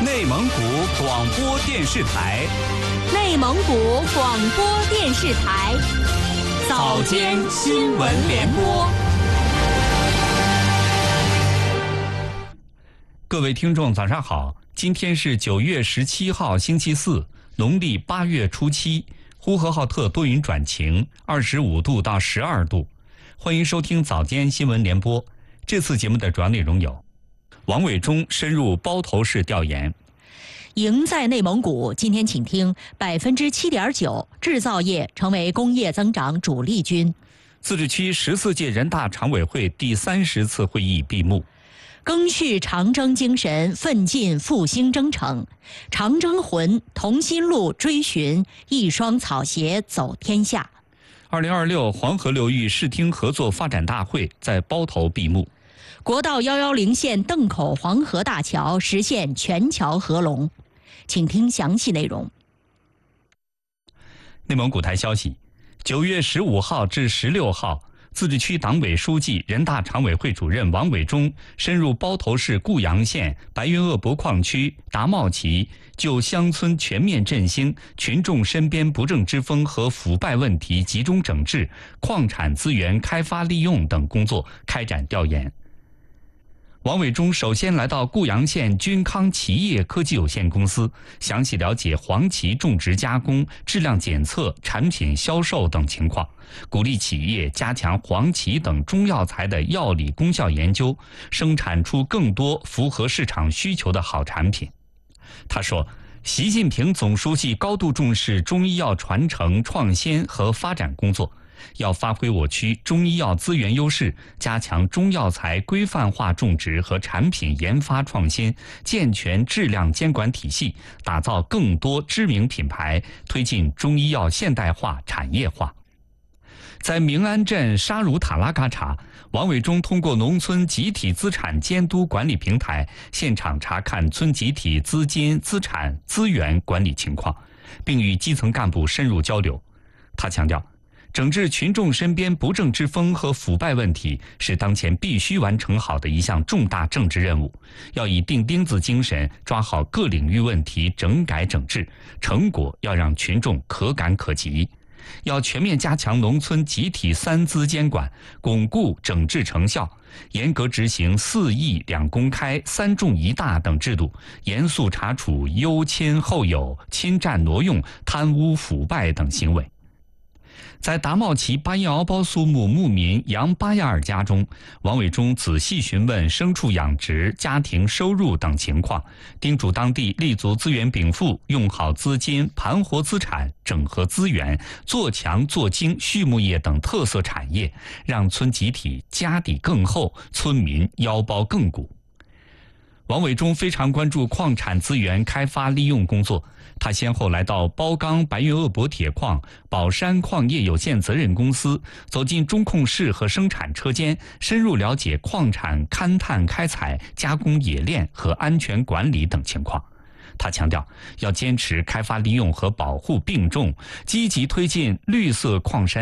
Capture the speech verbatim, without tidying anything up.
内蒙古广播电视台， 内蒙古广播电视台， 早间新闻联播。各位听众，早上好！今天是九月十七号，星期四，农历八月初七，呼和浩特多云转晴，二十五度到十二度。欢迎收听早间新闻联播。这次节目的主要内容有：王伟忠深入包头市调研。 赢在内蒙古，今天请听百分之七点九，制造业成为工业增长主力军。 自治区十四届人大常委会第三十次会议闭幕。 赓续长征精神，奋进复兴征程。长征魂，同心路追寻，一双草鞋走天下。 二零二六黄河流域视听合作发展大会在包头闭幕。 国道一一零线邓口黄河大桥实现全桥合龙。请听详细内容。内蒙古台消息，九月十五号至十六号，自治区党委书记、人大常委会主任王伟忠深入包头市固阳县白云鄂博矿区达茂旗，就乡村全面振兴、群众身边不正之风和腐败问题集中整治、矿产资源开发利用等工作开展调研。王伟忠首先来到固阳县君康企业科技有限公司，详细了解黄芪种植加工、质量检测、产品销售等情况，鼓励企业加强黄芪等中药材的药理功效研究，生产出更多符合市场需求的好产品。他说，习近平总书记高度重视中医药传承创新和发展工作，要发挥我区中医药资源优势，加强中药材规范化种植和产品研发创新，健全质量监管体系，打造更多知名品牌，推进中医药现代化产业化。在明安镇沙鲁塔拉嘎查，王伟忠通过农村集体资产监督管理平台，现场查看村集体资金、资产、资源管理情况，并与基层干部深入交流。他强调，整治群众身边不正之风和腐败问题是当前必须完成好的一项重大政治任务，要以钉钉子精神抓好各领域问题整改整治，成果要让群众可感可及。要全面加强农村集体三资监管，巩固整治成效，严格执行四义两公开、三重一大等制度，严肃查处优亲厚友、侵占挪用、贪污腐败等行为。在达茂旗巴彦敖包苏木牧民杨巴亚尔家中，王伟忠仔细询问牲畜养殖、家庭收入等情况，叮嘱当地立足资源禀赋，用好资金，盘活资产，整合资源，做强做精畜牧业等特色产业，让村集体家底更厚，村民腰包更鼓。王伟忠非常关注矿产资源开发利用工作，他先后来到包钢白云鄂博铁矿、宝山矿业有限责任公司，走进中控室和生产车间，深入了解矿产勘探开采、加工冶炼和安全管理等情况。他强调，要坚持开发利用和保护并重，积极推进绿色矿山